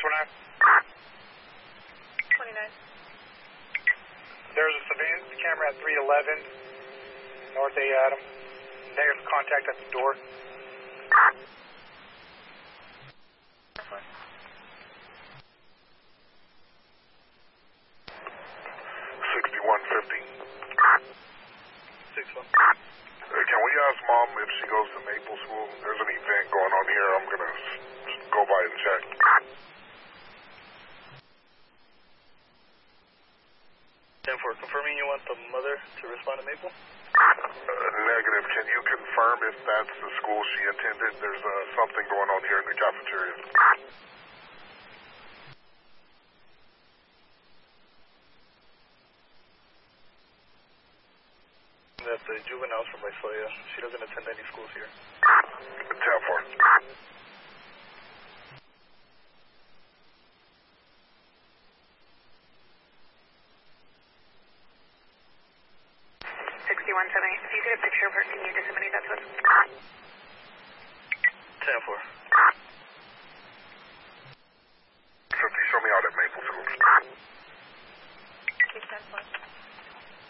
29. There's a surveillance camera at 311, North A. Adam. Negative contact at the door. 6150. 61. Can we ask Mom if she goes to Maple School? There's an event going on here. I'm going to go by and check. 10-4, confirming you want the mother to respond to Maple? Negative. Can you confirm if that's the school she attended? There's something going on here in the cafeteria. That the juveniles from Visalia. She doesn't attend any schools here. 10-4. If you get a picture of her, can you disseminate that to us? 10-4.